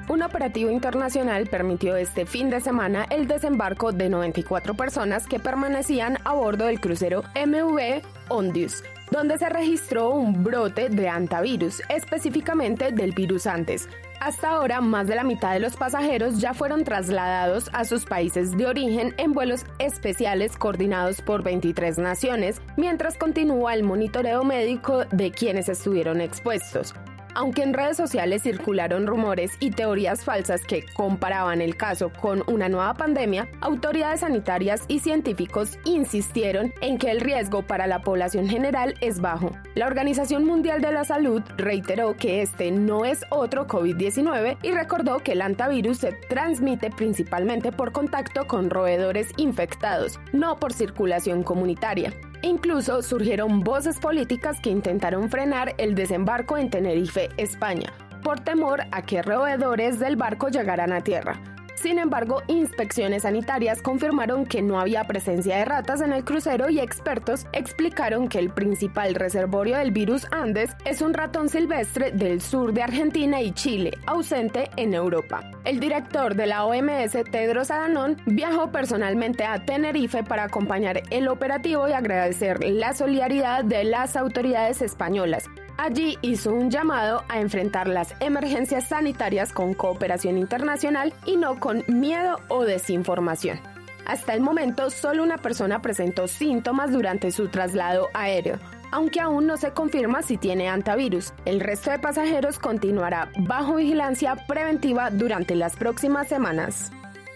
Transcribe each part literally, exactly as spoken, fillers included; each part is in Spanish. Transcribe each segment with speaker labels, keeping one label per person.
Speaker 1: Un operativo internacional permitió este fin de semana el desembarco de noventa y cuatro personas que permanecían a bordo del crucero M V Ondius, donde se registró un brote de hantavirus, específicamente del virus Andes. Hasta ahora, más de la mitad de los pasajeros ya fueron trasladados a sus países de origen en vuelos especiales coordinados por veintitrés naciones, mientras continúa el monitoreo médico de quienes estuvieron expuestos. Aunque en redes sociales circularon rumores y teorías falsas que comparaban el caso con una nueva pandemia, autoridades sanitarias y científicos insistieron en que el riesgo para la población general es bajo. La Organización Mundial de la Salud reiteró que este no es otro COVID diecinueve y recordó que el hantavirus se transmite principalmente por contacto con roedores infectados, no por circulación comunitaria. Incluso surgieron voces políticas que intentaron frenar el desembarco en Tenerife, España, por temor a que roedores del barco llegaran a tierra. Sin embargo, inspecciones sanitarias confirmaron que no había presencia de ratas en el crucero y expertos explicaron que el principal reservorio del virus Andes es un ratón silvestre del sur de Argentina y Chile, ausente en Europa. El director de la O M S, Tedros Adhanom, viajó personalmente a Tenerife para acompañar el operativo y agradecer la solidaridad de las autoridades españolas. Allí hizo un llamado a enfrentar las emergencias sanitarias con cooperación internacional y no con miedo o desinformación. Hasta el momento, solo una persona presentó síntomas durante su traslado aéreo, aunque aún no se confirma si tiene hantavirus. El resto de pasajeros continuará bajo vigilancia preventiva durante las próximas semanas.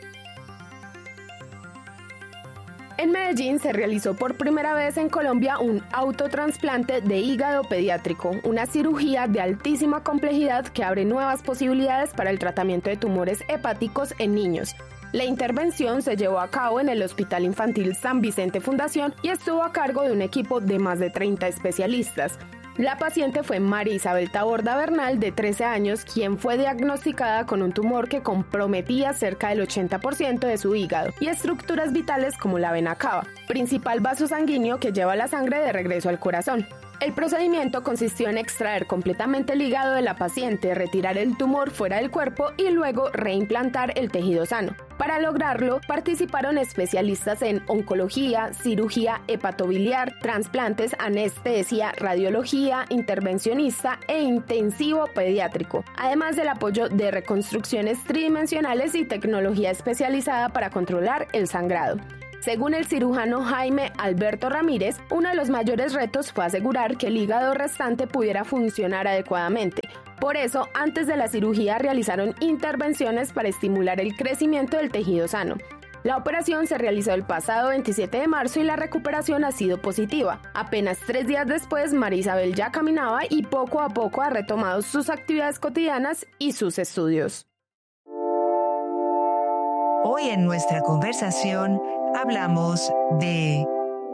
Speaker 1: En Medellín se realizó por primera vez en Colombia un autotrasplante de hígado pediátrico, una cirugía de altísima complejidad que abre nuevas posibilidades para el tratamiento de tumores hepáticos en niños. La intervención se llevó a cabo en el Hospital Infantil San Vicente Fundación y estuvo a cargo de un equipo de más de treinta especialistas. La paciente fue María Isabel Taborda Bernal, de trece años, quien fue diagnosticada con un tumor que comprometía cerca del ochenta por ciento de su hígado y estructuras vitales como la vena cava, principal vaso sanguíneo que lleva la sangre de regreso al corazón. El procedimiento consistió en extraer completamente el hígado de la paciente, retirar el tumor fuera del cuerpo y luego reimplantar el tejido sano. Para lograrlo, participaron especialistas en oncología, cirugía hepatobiliar, trasplantes, anestesia, radiología, intervencionista e intensivo pediátrico, además del apoyo de reconstrucciones tridimensionales y tecnología especializada para controlar el sangrado. Según el cirujano Jaime Alberto Ramírez, uno de los mayores retos fue asegurar que el hígado restante pudiera funcionar adecuadamente. Por eso, antes de la cirugía realizaron intervenciones para estimular el crecimiento del tejido sano. La operación se realizó el pasado veintisiete de marzo y la recuperación ha sido positiva. Apenas tres días después, María Isabel ya caminaba y poco a poco ha retomado sus actividades cotidianas y sus estudios.
Speaker 2: Hoy en nuestra conversación hablamos de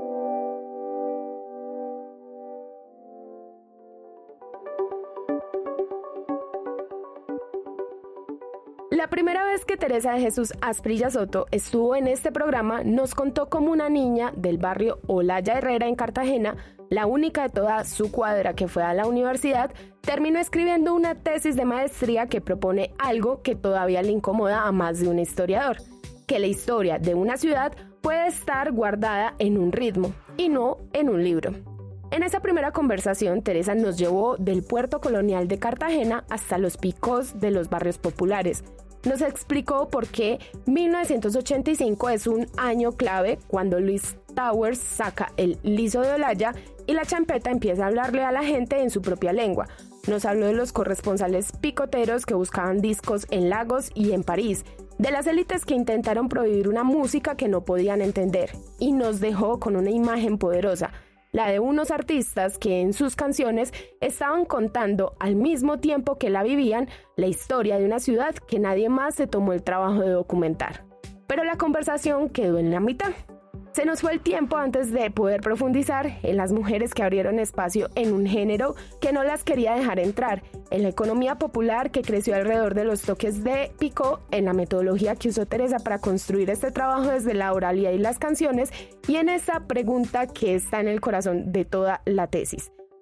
Speaker 1: La primera vez que Teresa de Jesús Asprilla Soto estuvo en este programa, nos contó cómo una niña del barrio Olaya Herrera en Cartagena, la única de toda su cuadra que fue a la universidad, terminó escribiendo una tesis de maestría que propone algo que todavía le incomoda a más de un historiador: que la historia de una ciudad puede estar guardada en un ritmo y no en un libro. En esa primera conversación, Teresa nos llevó del puerto colonial de Cartagena hasta los picos de los barrios populares. Nos explicó por qué mil novecientos ochenta y cinco es un año clave, cuando Luis Towers saca el liso de Olaya y la champeta empieza a hablarle a la gente en su propia lengua. Nos habló de los corresponsales picoteros que buscaban discos en Lagos y en París, de las élites que intentaron prohibir una música que no podían entender, y nos dejó con una imagen poderosa, la de unos artistas que en sus canciones estaban contando al mismo tiempo que la vivían la historia de una ciudad que nadie más se tomó el trabajo de documentar. Pero la conversación quedó en la mitad. Se nos fue el tiempo antes de poder profundizar en las mujeres que abrieron espacio en un género que no las quería dejar entrar, en la economía popular que creció alrededor de los toques de picó, en la metodología que usó Teresa para construir este trabajo desde la oralidad y las canciones, y en esa pregunta que está en el corazón de toda la tesis: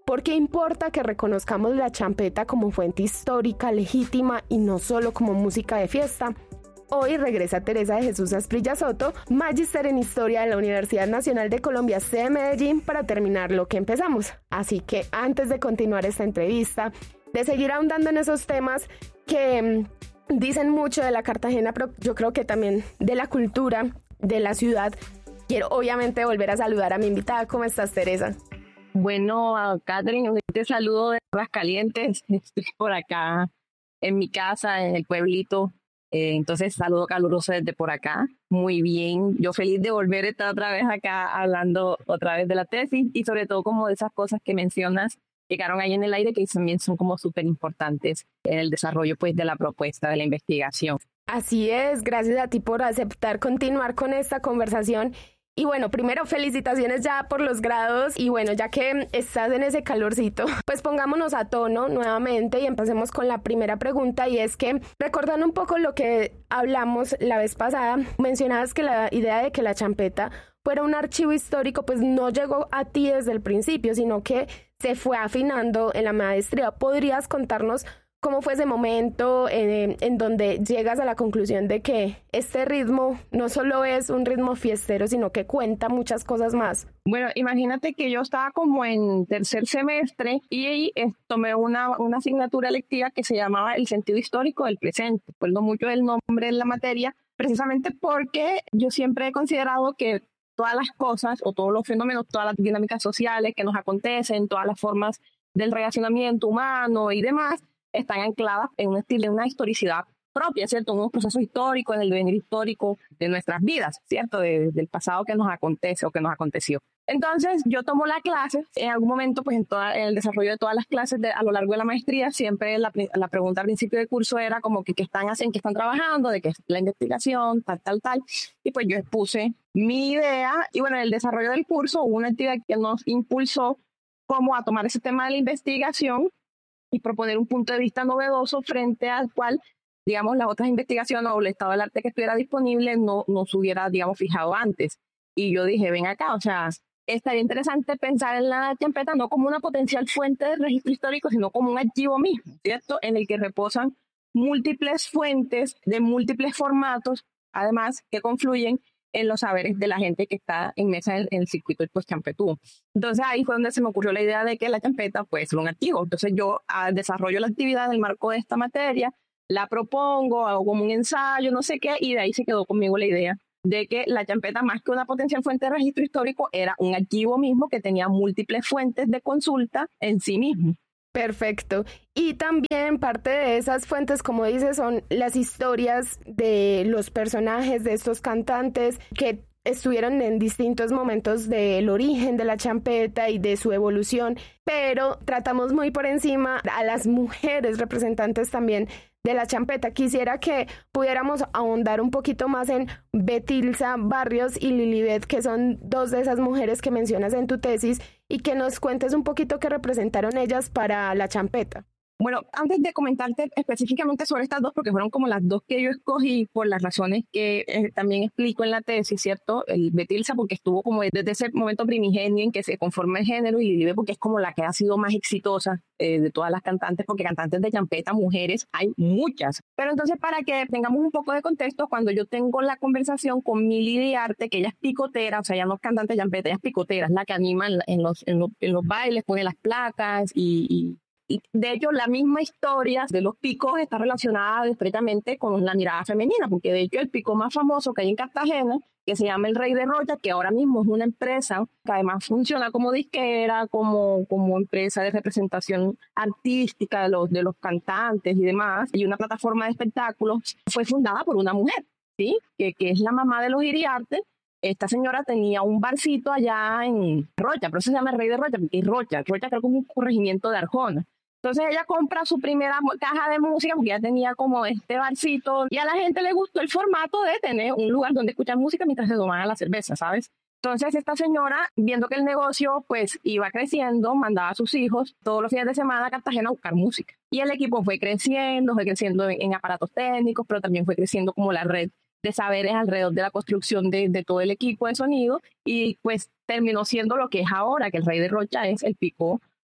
Speaker 1: ¿Por qué importa que reconozcamos la champeta como fuente histórica, legítima y no solo como música de fiesta? Hoy regresa Teresa de Jesús Asprilla Soto, magíster en Historia de la Universidad Nacional de Colombia, sede Medellín, para terminar lo que empezamos. Así que antes de continuar esta entrevista, de seguir ahondando en esos temas que mmm, dicen mucho de la Cartagena, pero yo creo que también de la cultura de la ciudad, quiero obviamente volver a saludar a mi invitada. ¿Cómo estás, Teresa?
Speaker 3: Bueno, Catherine, te saludo de Aguascalientes. Estoy por acá en mi casa, en el pueblito. Eh, entonces, saludo caluroso desde por acá. Muy bien. Yo feliz de volver a estar otra vez acá hablando otra vez de la tesis y sobre todo como de esas cosas que mencionas que quedaron ahí en el aire que también son como súper importantes en el desarrollo pues de la propuesta de la investigación.
Speaker 1: Así es. Gracias a ti por aceptar continuar con esta conversación. Y bueno, primero felicitaciones ya por los grados y bueno, ya que estás en ese calorcito, pues pongámonos a tono nuevamente y empecemos con la primera pregunta, y es que, recordando un poco lo que hablamos la vez pasada, mencionabas que la idea de que la champeta fuera un archivo histórico pues no llegó a ti desde el principio, sino que se fue afinando en la maestría. ¿Podrías contarnos cómo fue ese momento en, en donde llegas a la conclusión de que este ritmo no solo es un ritmo fiestero, sino que cuenta muchas cosas más?
Speaker 3: Bueno, imagínate que yo estaba como en tercer semestre y eh, tomé una, una asignatura electiva que se llamaba El sentido histórico del presente. Recuerdo mucho del nombre de la materia, precisamente porque yo siempre he considerado que todas las cosas o todos los fenómenos, todas las dinámicas sociales que nos acontecen, todas las formas del relacionamiento humano y demás, están ancladas en un estilo, en una historicidad propia, ¿cierto? En unos procesos históricos, en el devenir histórico de nuestras vidas, ¿cierto? De, del pasado que nos acontece o que nos aconteció. Entonces, yo tomo la clase, en algún momento, pues en, toda, en el desarrollo de todas las clases de, a lo largo de la maestría, siempre la, la pregunta al principio del curso era como que qué están haciendo, qué están trabajando, de qué es la investigación, tal, tal, tal. Y pues yo expuse mi idea y bueno, en el desarrollo del curso hubo una actividad que nos impulsó como a tomar ese tema de la investigación y proponer un punto de vista novedoso frente al cual, digamos, las otras investigaciones o el estado del arte que estuviera disponible no nos hubiera, digamos, fijado antes. Y yo dije, ven acá, o sea, estaría interesante pensar en la champeta no como una potencial fuente de registro histórico, sino como un archivo mismo, ¿cierto? En el que reposan múltiples fuentes de múltiples formatos, además, que confluyen en los saberes de la gente que está inmersa en, en el circuito del post-champetú. Entonces ahí fue donde se me ocurrió la idea de que la champeta puede ser un activo. Entonces yo ah, desarrollo la actividad en el marco de esta materia, la propongo, hago como un ensayo, no sé qué, y de ahí se quedó conmigo la idea de que la champeta, más que una potencial fuente de registro histórico, era un archivo mismo que tenía múltiples fuentes de consulta en sí mismo.
Speaker 1: Perfecto. Y también parte de esas fuentes, como dices, son las historias de los personajes, de estos cantantes que estuvieron en distintos momentos del origen de la champeta y de su evolución, pero tratamos muy por encima a las mujeres representantes también de la champeta. Quisiera que pudiéramos ahondar un poquito más en Betilsa Barrios y Lilibet, que son dos de esas mujeres que mencionas en tu tesis, y que nos cuentes un poquito qué representaron ellas para la champeta.
Speaker 3: Bueno, antes de comentarte específicamente sobre estas dos, porque fueron como las dos que yo escogí por las razones que eh, también explico en la tesis, ¿cierto? El Betilsa porque estuvo como desde ese momento primigenio en que se conforma el género, y Lilibet porque es como la que ha sido más exitosa eh, de todas las cantantes, porque cantantes de champeta, mujeres, hay muchas. Pero entonces, para que tengamos un poco de contexto, cuando yo tengo la conversación con Mili Diarte, que ella es picotera, o sea, ella no es cantante de champeta, ella es picotera, es la que anima en, en, los, en, los, en los bailes, pone las placas y... y Y de hecho, la misma historia de los picos está relacionada estrechamente con la mirada femenina, porque de hecho el pico más famoso que hay en Cartagena, que se llama El Rey de Rocha, que ahora mismo es una empresa que además funciona como disquera, como, como empresa de representación artística de los, de los cantantes y demás, y una plataforma de espectáculos, fue fundada por una mujer, ¿sí? que, que es la mamá de los Iriarte. Esta señora tenía un barcito allá en Rocha, pero eso se llama El Rey de Rocha, porque es Rocha, Rocha creo que es un corregimiento de Arjona. Entonces ella compra su primera caja de música porque ya tenía como este barcito y a la gente le gustó el formato de tener un lugar donde escuchar música mientras se tomaban la cerveza, ¿sabes? Entonces esta señora, viendo que el negocio pues iba creciendo, mandaba a sus hijos todos los fines de semana a Cartagena a buscar música. Y el equipo fue creciendo, fue creciendo en, en aparatos técnicos, pero también fue creciendo como la red de saberes alrededor de la construcción de, de todo el equipo de sonido, y pues terminó siendo lo que es ahora, que el Rey de Rocha es el pico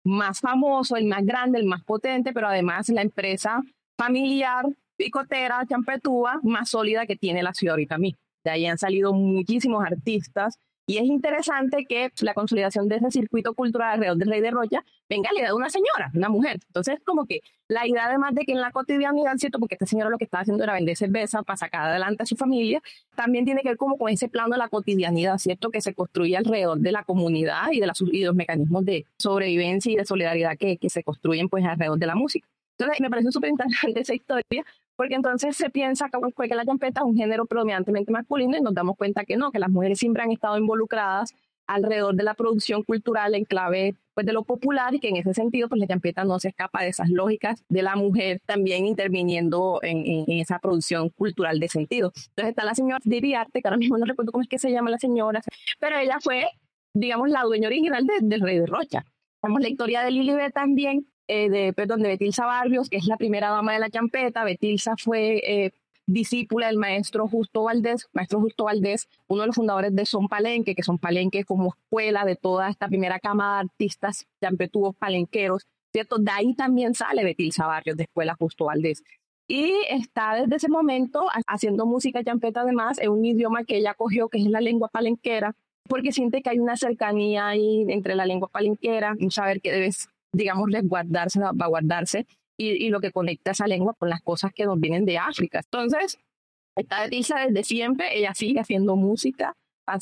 Speaker 3: más famoso, el más grande, el más potente, pero además la empresa familiar, picotera, champetúa, más sólida que tiene la ciudad ahorita mismo. De ahí han salido muchísimos artistas y es interesante que la consolidación de ese circuito cultural alrededor del Rey de Rocha venga a la idea de una señora, una mujer. Entonces, como que la idea además de que en la cotidianidad, ¿cierto? Porque esta señora lo que estaba haciendo era vender cerveza para sacar adelante a su familia, también tiene que ver como con ese plano de la cotidianidad, ¿cierto? Que se construye alrededor de la comunidad y de, la, y de los mecanismos de sobrevivencia y de solidaridad que, que se construyen pues alrededor de la música. Entonces, me parece súper interesante esa historia, porque entonces se piensa que, que la champeta es un género predominantemente masculino y nos damos cuenta que no, que las mujeres siempre han estado involucradas alrededor de la producción cultural en clave pues, de lo popular y que en ese sentido pues, la champeta no se escapa de esas lógicas de la mujer también interviniendo en, en, en esa producción cultural de sentido. Entonces está la señora Diriarte, que ahora mismo no recuerdo cómo es que se llama la señora, pero ella fue, digamos, la dueña original de, del Rey de Rocha. Tenemos la historia de Lilibet también, Eh, de, perdón, de Betilsa Barrios, que es la primera dama de la champeta. Betilsa fue eh, discípula del maestro Justo Valdés, maestro Justo Valdés, uno de los fundadores de Son Palenque, que Son Palenque como escuela de toda esta primera cama de artistas champetúos palenqueros, ¿cierto? De ahí también sale Betilsa Barrios, de Escuela Justo Valdés. Y está desde ese momento haciendo música champeta, además, en un idioma que ella cogió, que es la lengua palenquera, porque siente que hay una cercanía ahí entre la lengua palenquera, un saber que debes, digamos, resguardarse, salvaguardarse, y, y lo que conecta esa lengua con las cosas que nos vienen de África. Entonces, esta Betilsa desde siempre, ella sigue haciendo música.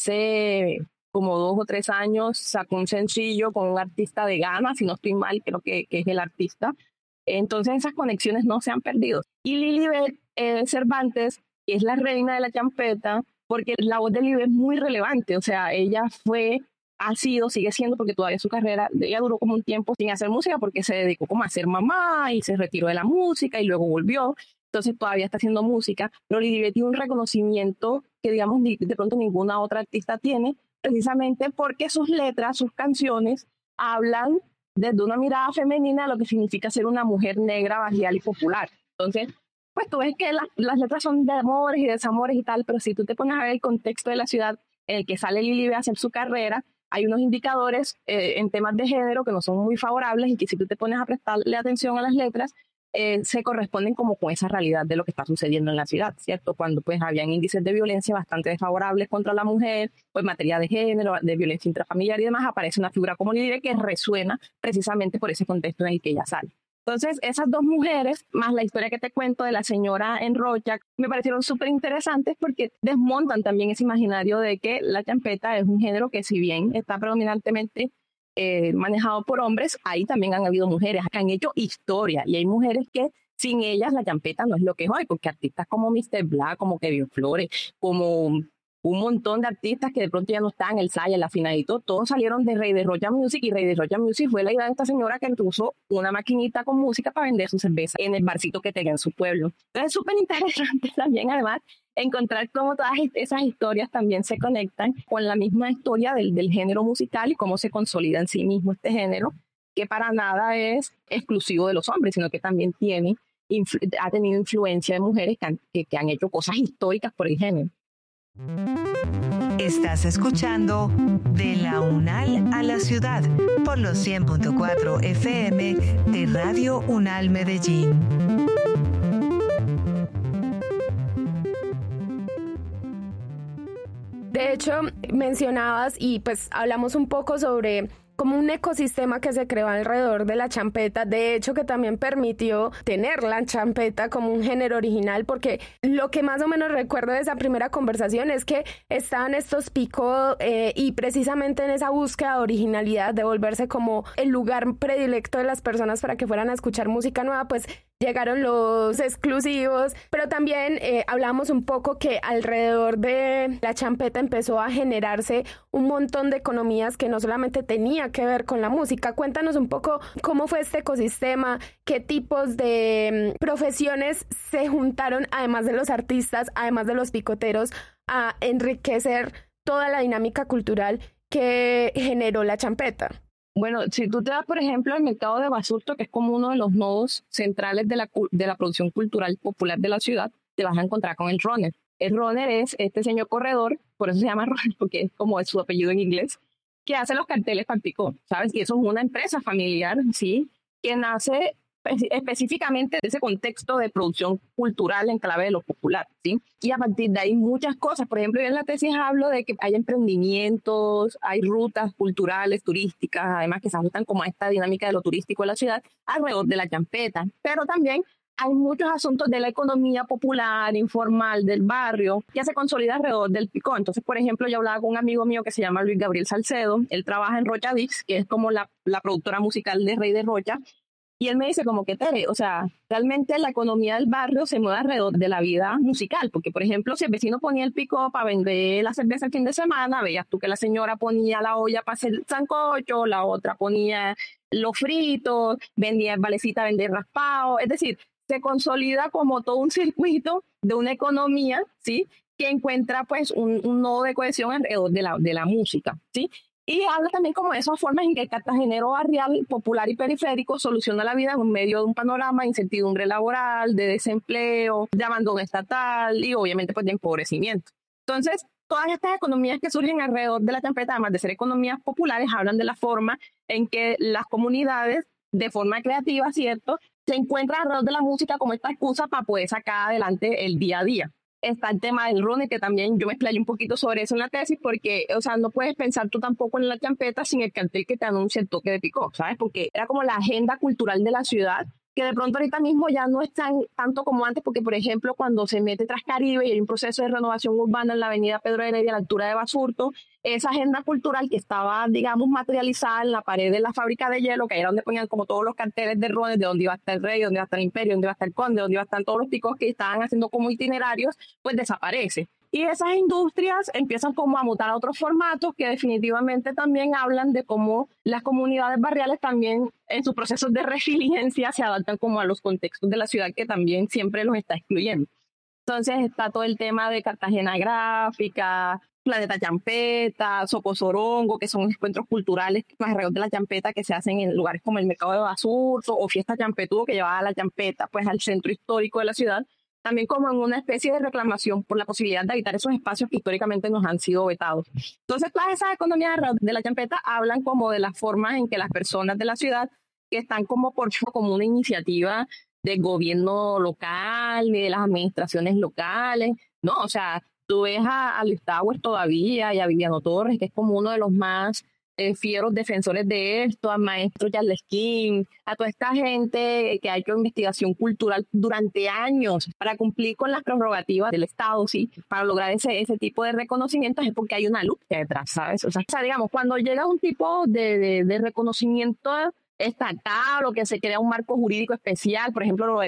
Speaker 3: Hace como dos o tres años sacó un sencillo con un artista de Ghana, si no estoy mal, creo que, que es el artista. Entonces, esas conexiones no se han perdido. Y Lilibet eh, Cervantes, que es la reina de la champeta, porque la voz de Lilibet es muy relevante, o sea, ella fue... ha sido, sigue siendo, porque todavía su carrera, ella duró como un tiempo sin hacer música porque se dedicó como a ser mamá y se retiró de la música y luego volvió, entonces todavía está haciendo música, pero Lilibet tiene un reconocimiento que digamos de pronto ninguna otra artista tiene, precisamente porque sus letras, sus canciones hablan desde una mirada femenina de lo que significa ser una mujer negra, barrial y popular. Entonces, pues tú ves que la, las letras son de amores y desamores y tal, pero si tú te pones a ver el contexto de la ciudad en el que sale Lilibet a hacer su carrera, hay unos indicadores eh, en temas de género que no son muy favorables y que si tú te pones a prestarle atención a las letras, eh, se corresponden como con esa realidad de lo que está sucediendo en la ciudad, ¿cierto? Cuando pues habían índices de violencia bastante desfavorables contra la mujer, pues materia de género, de violencia intrafamiliar y demás, aparece una figura como Lilibet que resuena precisamente por ese contexto en el que ella sale. Entonces, esas dos mujeres, más la historia que te cuento de la señora en Rocha, me parecieron súper interesantes porque desmontan también ese imaginario de que la champeta es un género que si bien está predominantemente eh, manejado por hombres, ahí también han habido mujeres que han hecho historia y hay mujeres que sin ellas la champeta no es lo que es hoy, porque artistas como mister Black, como Kevin Flores, como... un montón de artistas que de pronto ya no están, el Saya, el Afinadito, todos salieron de Rey de Rocha Music y Rey de Rocha Music fue la idea de esta señora que puso una maquinita con música para vender su cerveza en el barcito que tenía en su pueblo. Entonces es súper interesante también además encontrar cómo todas esas historias también se conectan con la misma historia del, del género musical y cómo se consolida en sí mismo este género, que para nada es exclusivo de los hombres, sino que también tiene, ha tenido influencia de mujeres que han, que, que han hecho cosas históricas por el género.
Speaker 2: Estás escuchando De la UNAL a la Ciudad por los cien punto cuatro F M de Radio UNAL Medellín.
Speaker 1: De hecho, mencionabas y pues hablamos un poco sobre como un ecosistema que se creó alrededor de la champeta, de hecho que también permitió tener la champeta como un género original, porque lo que más o menos recuerdo de esa primera conversación es que estaban estos picos eh, y precisamente en esa búsqueda de originalidad, de volverse como el lugar predilecto de las personas para que fueran a escuchar música nueva, pues llegaron los exclusivos, pero también eh, hablamos un poco que alrededor de la champeta empezó a generarse un montón de economías que no solamente tenía que ver con la música. Cuéntanos un poco cómo fue este ecosistema, qué tipos de um, profesiones se juntaron, además de los artistas, además de los picoteros, a enriquecer toda la dinámica cultural que generó la champeta.
Speaker 3: Bueno, si tú te das, por ejemplo, al mercado de Basurto, que es como uno de los nodos centrales de la, de la producción cultural popular de la ciudad, te vas a encontrar con el runner. El runner es este señor corredor, por eso se llama runner, porque es como es su apellido en inglés, que hace los carteles para el Picó, ¿sabes? Y eso es una empresa familiar, ¿sí? Que nace específicamente de ese contexto de producción cultural en clave de lo popular, ¿sí? Y a partir de ahí muchas cosas. Por ejemplo, yo en la tesis hablo de que hay emprendimientos, hay rutas culturales, turísticas, además que se ajustan como a esta dinámica de lo turístico de la ciudad alrededor de la champeta. Pero también hay muchos asuntos de la economía popular, informal, del barrio, que se consolida alrededor del Picó. Entonces, por ejemplo, yo hablaba con un amigo mío que se llama Luis Gabriel Salcedo. Él trabaja en Rocha Dix, que es como la, la productora musical de Rey de Rocha. Y él me dice como que, Tere, o sea, realmente la economía del barrio se mueve alrededor de la vida musical, porque, por ejemplo, si el vecino ponía el Picó para vender la cerveza el fin de semana, veías tú que la señora ponía la olla para hacer sancocho, la otra ponía los fritos, vendía en valecita, vender raspado, es decir, se consolida como todo un circuito de una economía, ¿sí?, que encuentra pues un, un nodo de cohesión alrededor de la, de la música, ¿sí? Y habla también como de esas formas en que el cartagenero barrial, popular y periférico soluciona la vida en medio de un panorama de incertidumbre laboral, de desempleo, de abandono estatal y obviamente pues de empobrecimiento. Entonces, todas estas economías que surgen alrededor de la champeta, además de ser economías populares, hablan de la forma en que las comunidades, de forma creativa, ¿cierto?, se encuentran alrededor de la música como esta excusa para poder sacar adelante el día a día. Está el tema del running, que también yo me explayé un poquito sobre eso en la tesis, porque, o sea, no puedes pensar tú tampoco en la champeta sin el cartel que te anuncia el toque de Picó, ¿sabes? Porque era como la agenda cultural de la ciudad, que de pronto ahorita mismo ya no es tan, tanto como antes, porque, por ejemplo, cuando se mete Trascaribe y hay un proceso de renovación urbana en la avenida Pedro Heredia, a la altura de Basurto, esa agenda cultural que estaba, digamos, materializada en la pared de la fábrica de hielo, que era donde ponían como todos los carteles de rones, de dónde iba a estar el rey, dónde iba a estar el imperio, dónde iba a estar el conde, dónde iba a estar todos los picos que estaban haciendo como itinerarios, pues desaparece. Y esas industrias empiezan como a mutar a otros formatos que definitivamente también hablan de cómo las comunidades barriales también en sus procesos de resiliencia se adaptan como a los contextos de la ciudad que también siempre los está excluyendo. Entonces está todo el tema de Cartagena Gráfica, Planeta Champeta, Socosorongo, que son encuentros culturales alrededor de la champeta que se hacen en lugares como el Mercado de Basurto o Fiesta Champetúo, que llevaba a la champeta pues al centro histórico de la ciudad, también como en una especie de reclamación por la posibilidad de habitar esos espacios que históricamente nos han sido vetados. Entonces, todas esas economías de la champeta hablan como de las formas en que las personas de la ciudad, que están como por como una iniciativa del gobierno local, ni de las administraciones locales, ¿no? O sea, tú ves a, a Luis Towers todavía y a Viviano Torres, que es como uno de los más eh, fieros defensores de esto, a maestro Charles King, a toda esta gente que ha hecho investigación cultural durante años para cumplir con las prerrogativas del Estado, ¿sí? Para lograr ese, ese tipo de reconocimientos es porque hay una lucha detrás, ¿sabes? O sea, o sea digamos, cuando llega un tipo de, de, de reconocimiento estatal o que se crea un marco jurídico especial, por ejemplo, lo de